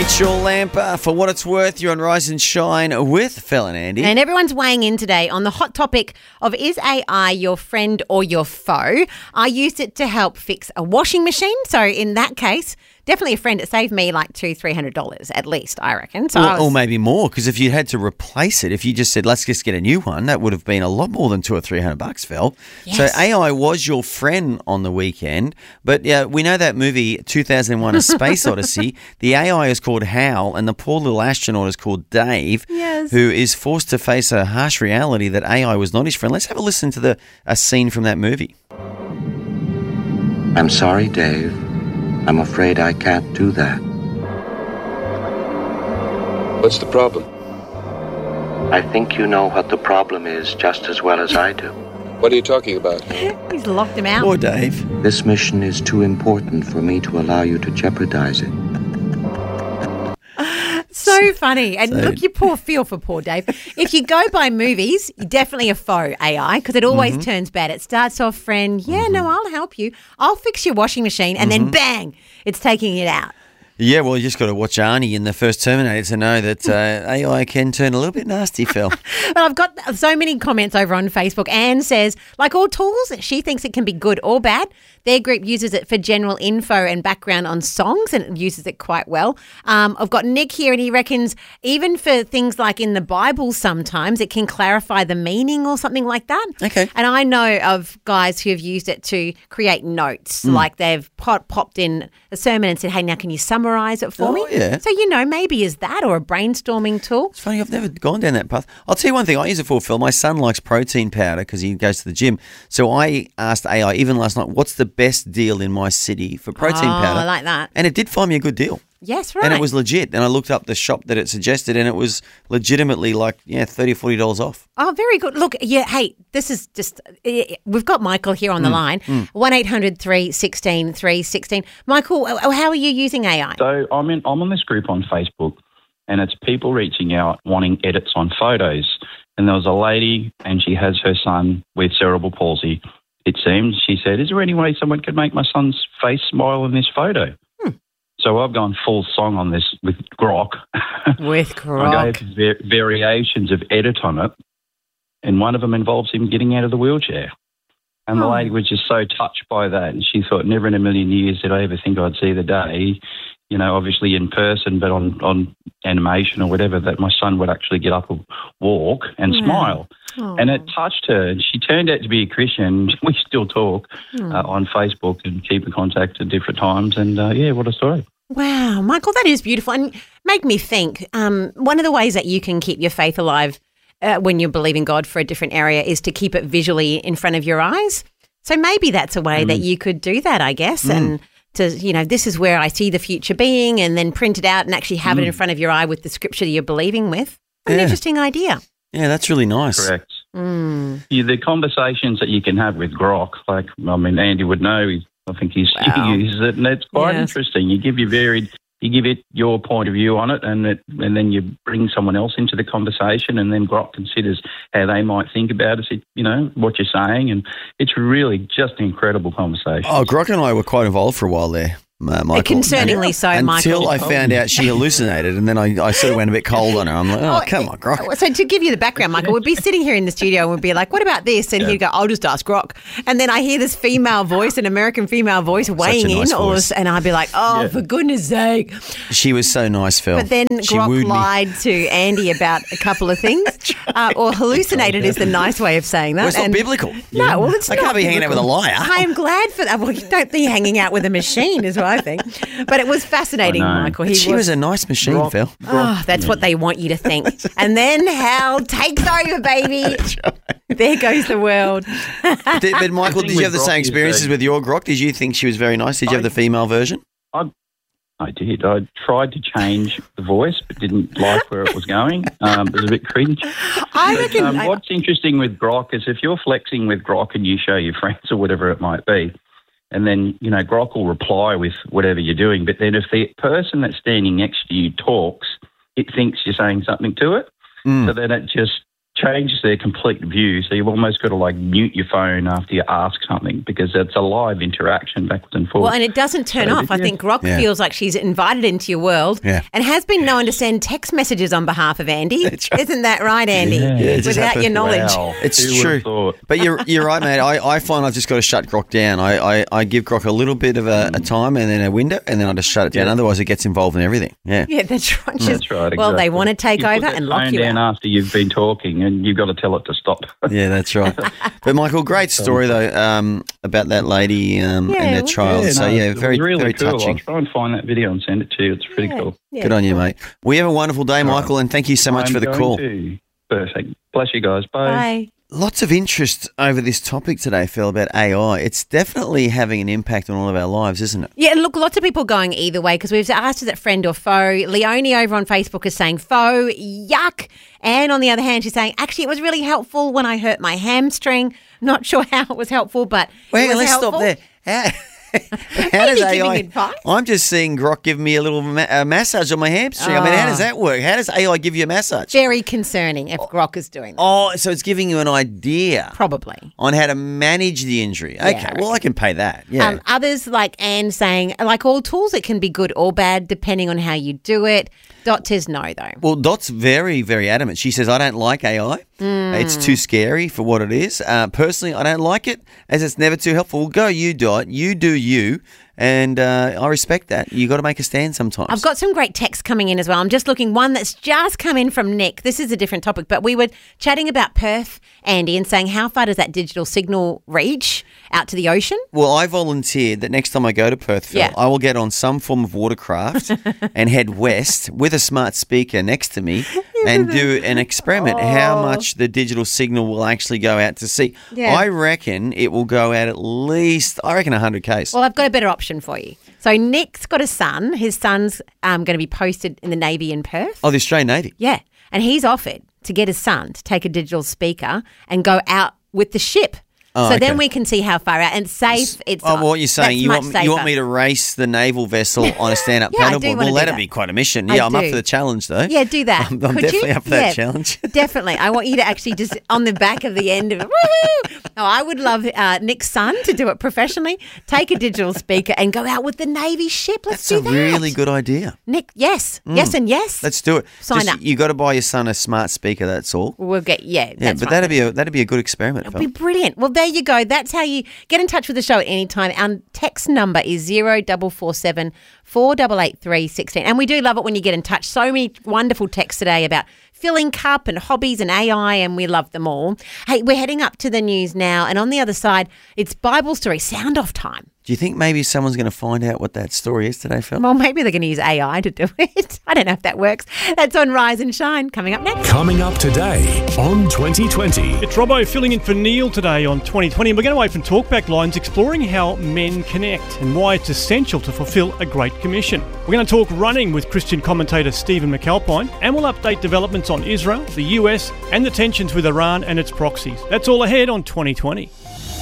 Rachel Lamper, for what it's worth, you're on Rise and Shine with Phil and Andy. And everyone's weighing in today on the hot topic of, is AI your friend or your foe? I used it to help fix a washing machine. So in that case, definitely a friend. It saved me like $200-300 at least, I reckon. So or maybe more, because if you had to replace it, if you just said, let's just get a new one, that would have been a lot more than $200 or $300, Phil. Yes. So AI was your friend on the weekend. But yeah, we know that movie 2001: A Space Odyssey. The AI is called Hal, and the poor little astronaut is called Dave, Yes. who is forced to face a harsh reality that AI was not his friend. Let's have a listen to a scene from that movie. I'm sorry, Dave. I'm afraid I can't do that. What's the problem? I think you know what the problem is just as well as I do. What are you talking about? he's locked him out. Poor Dave. This mission is too important for me to allow you to jeopardize it. So funny. And look, you feel for poor Dave. If you go by movies, you're definitely a foe, AI, because it always turns bad. It starts off friend, no, I'll help you. I'll fix your washing machine. And then bang, it's taking it out. Yeah, well, you just got to watch Arnie in the first Terminator to know that AI can turn a little bit nasty, Phil. But I've got so many comments over on Facebook. Anne says, like all tools, she thinks it can be good or bad. Their group uses it for general info and background on songs, and it uses it quite well. I've got Nick here, and he reckons even for things like in the Bible sometimes it can clarify the meaning or something like that. Okay. And I know of guys who have used it to create notes, like they've popped in a sermon and said, hey, now can you summarize it for me? Yeah. So, maybe is that or a brainstorming tool? It's funny, I've never gone down that path. I'll tell you one thing I use it for, Phil. My son likes protein powder because he goes to the gym. So I asked AI, even last night, what's the best deal in my city for protein powder? I like that. And it did find me a good deal. Yes, right. And it was legit. And I looked up the shop that it suggested, and it was legitimately like, $30 or $40 off. Oh, very good. Look, hey, this is just, we've got Michael here on the line, 1-800-316-316. Michael, how are you using AI? So I'm on this group on Facebook, and it's people reaching out wanting edits on photos. And there was a lady, and she has her son with cerebral palsy. It seems, she said, is there any way someone could make my son's face smile in this photo? So I've gone full song on this with Grok. With Grok. I gave variations of edit on it, and one of them involves him getting out of the wheelchair. And the lady was just so touched by that, and she thought, never in a million years did I ever think I'd see the day, obviously in person, but on animation or whatever, that my son would actually get up and walk and smile. Oh. And it touched her, and she turned out to be a Christian. We still talk on Facebook and keep in contact at different times, and what a story. Wow, Michael, that is beautiful, and made me think, one of the ways that you can keep your faith alive when you're believing God for a different area is to keep it visually in front of your eyes. So maybe that's a way that you could do that, I guess, and to, this is where I see the future being, and then print it out and actually have it in front of your eye with the scripture that you're believing with. An interesting idea. Yeah, that's really nice. Correct. The conversations that you can have with Grok, Andy would know, I think he uses it, and it's quite interesting. You give it your point of view on it, and then you bring someone else into the conversation, and then Grok considers how they might think about it, what you're saying, and it's really just an incredible conversation. Oh, Grok and I were quite involved for a while there. Michael. Concerningly so, Until Michael. Until I found out she hallucinated, and then I sort of went a bit cold on her. I'm like, come on, Grok. So to give you the background, Michael, we'd be sitting here in the studio and we'd be like, what about this? And he'd go, I'll just ask Grok. And then I hear this female voice, an American female voice weighing nice in, voice. and I'd be like, for goodness sake. She was so nice, Phil. But then she Grok lied to Andy about a couple of things. Or hallucinated is the nice way of saying that. Well, it's not biblical. No, well, it's I not can't be hanging out with a liar. I'm glad for that. Well, you don't be hanging out with a machine is what I think. But it was fascinating, Michael. She was a nice machine, Phil. Oh, that's what they want you to think. And then Hal takes over, baby. There goes the world. But Michael, did you have the same experiences with your Grok? Did you think she was very nice? Did you have the female version? I did. I tried to change the voice, but didn't like where it was going. It was a bit cringe. I reckon. What's interesting with Grok is if you're flexing with Grok and you show your friends or whatever it might be, and then, Grok will reply with whatever you're doing. But then if the person that's standing next to you talks, it thinks you're saying something to it. So then it just changes their complete view. So you've almost got to like mute your phone after you ask something because it's a live interaction backwards and forwards. Well, and it doesn't turn off. I think Grok feels like she's invited into your world and has been known to send text messages on behalf of Andy. Isn't that right, Andy? Yeah. Without your knowledge. Wow. It's true. But you're right, mate. I find I've just got to shut Grok down. I give Grok a little bit of a time and then a window, and then I just shut it down. Otherwise, it gets involved in everything. Yeah, that's right. That's right. Exactly. Well, they want to take over and lock you down out. after you've been talking, and you've got to tell it to stop. Yeah, that's right. But Michael, great story though about that lady and that child. Very, really very cool. touching. I'll try and find that video and send it to you. It's pretty cool. Yeah. Good on you, mate. We have a wonderful day, Michael, and thank you so much for the call. Perfect. Bless you guys. Bye. Lots of interest over this topic today, Phil, about AI. It's definitely having an impact on all of our lives, isn't it? Yeah, look, lots of people going either way because we've asked, is it friend or foe? Leonie over on Facebook is saying foe, yuck. And on the other hand, she's saying, actually, it was really helpful when I hurt my hamstring. Not sure how it was helpful, but it was let's helpful. stop there. How does AI? Advice? I'm just seeing Grok give me a little massage on my hamstring. I mean, how does that work? How does AI give you a massage? Very concerning if Grok is doing that. Oh, so it's giving you an idea Probably. on how to manage the injury. Okay, well, I can pay that. Yeah. Others like Anne saying, like all tools, it can be good or bad depending on how you do it. Dot says no, though. Well, Dot's very, very adamant. She says, I don't like AI. It's too scary for what it is. Personally, I don't like it as it's never too helpful. Well, go you, Dot. You do you. And I respect that. You got to make a stand sometimes. I've got some great texts coming in as well. I'm just looking, one that's just come in from Nick. This is a different topic, but we were chatting about Perth, Andy, and saying how far does that digital signal reach out to the ocean? Well, I volunteered that next time I go to Perth, Phil, I will get on some form of watercraft and head west with a smart speaker next to me and do an experiment how much the digital signal will actually go out to sea. Yeah. I reckon it will go out at least, 100 k's. Well, I've got a better option for you. So Nick's got a son. His son's going to be posted in the Navy in Perth. Oh, the Australian Navy? Yeah. And he's offered to get his son to take a digital speaker and go out with the ship. So then we can see how far out and safe it's. Oh, well, what you're saying, you want me to race the naval vessel on a stand-up paddleboard? Well, that'd be quite a mission. Yeah, I'm up for the challenge though. Yeah, do that. I'm definitely up for that challenge. Definitely. I want you to actually just on the back of the end of it. Woo! Oh, I would love Nick's son to do it professionally. Take a digital speaker and go out with the Navy ship. Let's do that. That's a really good idea. Nick, yes, and yes. Let's do it. Sign up. You got to buy your son a smart speaker. That's all. We'll get but that'd be a good experiment. It'll be brilliant. Well, there you go. That's how you get in touch with the show at any time. Our text number is 0447 488 316. And we do love it when you get in touch. So many wonderful texts today about filling cup and hobbies and AI, and we love them all. Hey, we're heading up to the news now, and on the other side, it's Bible story sound off time. Do you think maybe someone's going to find out what that story is today, Phil? Well, maybe they're going to use AI to do it. I don't know if that works. That's on Rise and Shine, coming up next. Coming up today on 2020. It's Robbo filling in for Neil today on 2020. And we're going to open talkback lines exploring how men connect and why it's essential to fulfil a great commission. We're going to talk running with Christian commentator Stephen McAlpine, and we'll update developments on Israel, the US, and the tensions with Iran and its proxies. That's all ahead on 2020.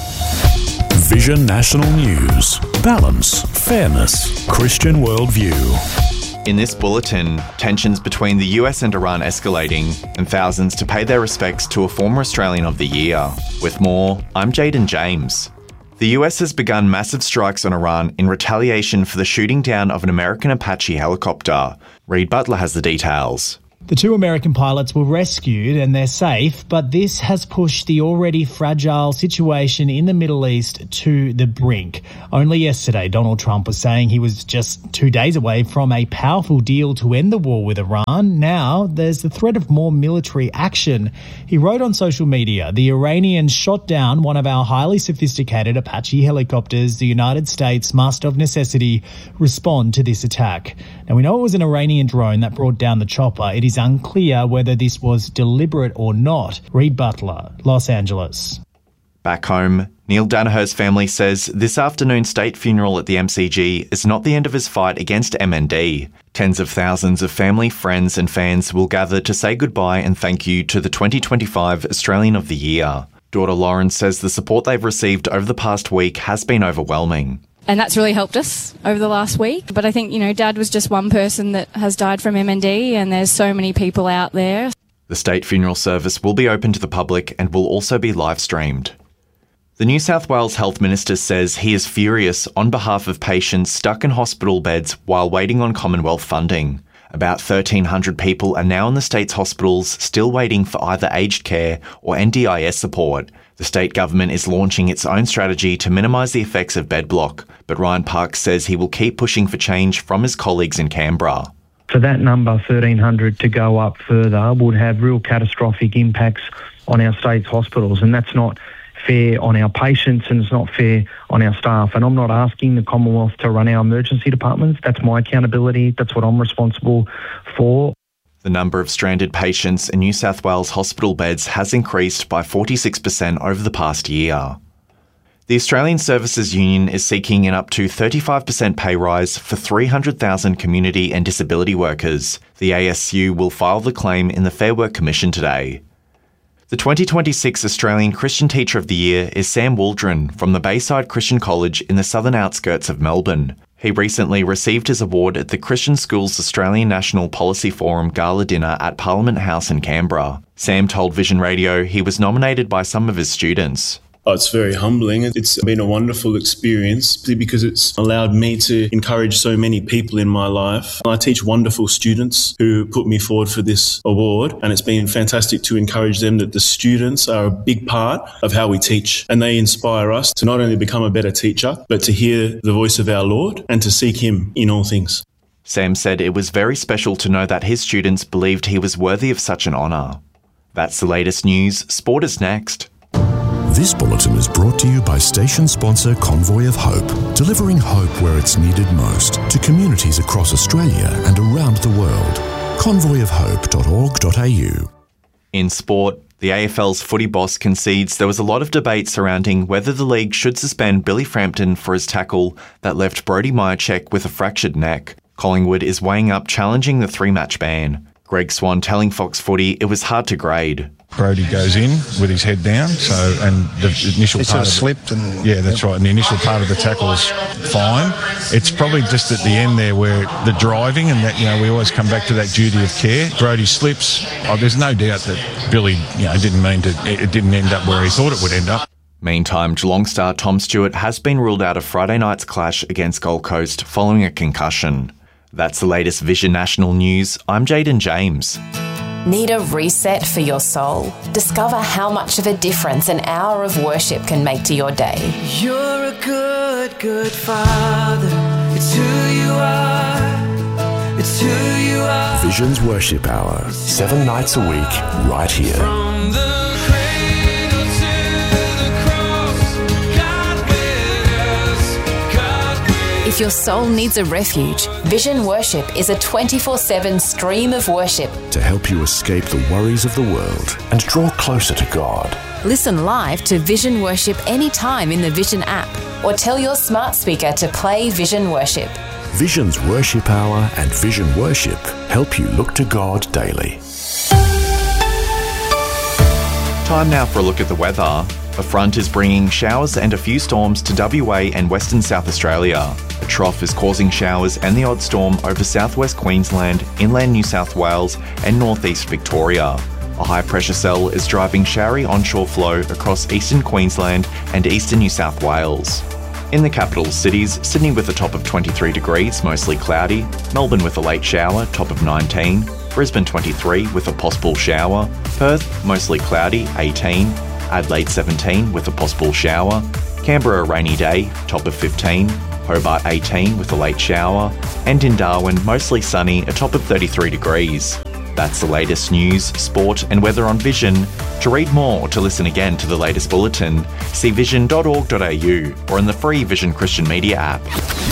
Vision National News. Balance, fairness, Christian worldview. In this bulletin, tensions between the US and Iran escalating and thousands to pay their respects to a former Australian of the Year. With more, I'm Jaden James. The US has begun massive strikes on Iran in retaliation for the shooting down of an American Apache helicopter. Reed Butler has the details. The two American pilots were rescued and they're safe, but this has pushed the already fragile situation in the Middle East to the brink. Only yesterday, Donald Trump was saying he was just 2 days away from a powerful deal to end the war with Iran. Now, there's the threat of more military action. He wrote on social media, the Iranians shot down one of our highly sophisticated Apache helicopters. The United States must, of necessity, respond to this attack. Now, we know it was an Iranian drone that brought down the chopper. It is unclear whether this was deliberate or not. Reed Butler, Los Angeles. Back home, Neil Danaher's family says this afternoon's state funeral at the MCG is not the end of his fight against MND. Tens of thousands of family, friends and fans will gather to say goodbye and thank you to the 2025 Australian of the Year. Daughter Lauren says the support they've received over the past week has been overwhelming. And that's really helped us over the last week. But I think, Dad was just one person that has died from MND, and there's so many people out there. The state funeral service will be open to the public and will also be live streamed. The New South Wales Health Minister says he is furious on behalf of patients stuck in hospital beds while waiting on Commonwealth funding. About 1,300 people are now in the state's hospitals still waiting for either aged care or NDIS support. The state government is launching its own strategy to minimise the effects of bed block, but Ryan Parks says he will keep pushing for change from his colleagues in Canberra. For that number, 1,300, to go up further would have real catastrophic impacts on our state's hospitals, and that's not fair on our patients and it's not fair on our staff. And I'm not asking the Commonwealth to run our emergency departments. That's my accountability. That's what I'm responsible for. The number of stranded patients in New South Wales hospital beds has increased by 46% over the past year. The Australian Services Union is seeking an up to 35% pay rise for 300,000 community and disability workers. The ASU will file the claim in the Fair Work Commission today. The 2026 Australian Christian Teacher of the Year is Sam Waldron from the Bayside Christian College in the southern outskirts of Melbourne. He recently received his award at the Christian Schools Australian National Policy Forum Gala Dinner at Parliament House in Canberra. Sam told Vision Radio he was nominated by some of his students. It's very humbling. It's been a wonderful experience because it's allowed me to encourage so many people in my life. I teach wonderful students who put me forward for this award, and it's been fantastic to encourage them that the students are a big part of how we teach, and they inspire us to not only become a better teacher, but to hear the voice of our Lord and to seek Him in all things. Sam said it was very special to know that his students believed he was worthy of such an honour. That's the latest news. Sport is next. This bulletin is brought to you by station sponsor Convoy of Hope, delivering hope where it's needed most to communities across Australia and around the world. convoyofhope.org.au. In sport, the AFL's footy boss concedes there was a lot of debate surrounding whether the league should suspend Billy Frampton for his tackle that left Brody Myercheck with a fractured neck. Collingwood is weighing up challenging the 3-match ban. Greg Swan telling Fox Footy it was hard to grade. Brody goes in with his head down, and the initial part slipped and that's right. And the initial part of the tackle's fine. It's probably just at the end there where the driving and that we always come back to that duty of care. Brody slips. There's no doubt that Billy didn't mean to. It didn't end up where he thought it would end up. Meantime, Geelong star Tom Stewart has been ruled out of Friday night's clash against Gold Coast following a concussion. That's the latest Vision National News. I'm Jaden James. Need a reset for your soul? Discover how much of a difference an hour of worship can make to your day. You're a good, good father. It's who you are. It's who you are. Vision's Worship Hour, 7 nights a week, right here. From the cradle to the cross, God with us, God with us. If your soul needs a refuge, Vision Worship is a 24/7 stream of worship to help you escape the worries of the world and draw closer to God. Listen live to Vision Worship anytime in the Vision app, or tell your smart speaker to play Vision Worship. Vision's Worship Hour and Vision Worship help you look to God daily. Time now for a look at the weather. A front is bringing showers and a few storms to WA and Western South Australia. A trough is causing showers and the odd storm over southwest Queensland, inland New South Wales and northeast Victoria. A high pressure cell is driving showery onshore flow across eastern Queensland and eastern New South Wales. In the capital cities, Sydney with a top of 23 degrees, mostly cloudy, Melbourne with a late shower, top of 19, Brisbane 23 with a possible shower, Perth mostly cloudy, 18, Adelaide 17 with a possible shower, Canberra a rainy day, top of 15, Hobart 18 with a late shower, and in Darwin mostly sunny, a top of 33 degrees. That's the latest news, sport and weather on Vision. To read more or to listen again to the latest bulletin, see vision.org.au or in the free Vision Christian Media app.